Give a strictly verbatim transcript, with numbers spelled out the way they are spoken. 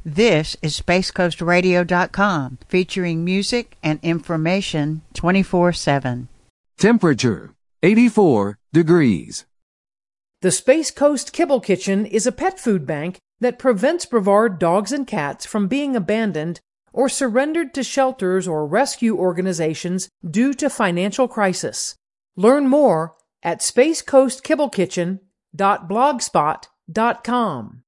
This is space coast radio dot com, featuring music and information twenty-four seven. Temperature, eighty-four degrees. The Space Coast Kibble Kitchen is a pet food bank that prevents Brevard dogs and cats from being abandoned or surrendered to shelters or rescue organizations due to financial crisis. Learn more at space coast kibble kitchen dot blogspot dot com.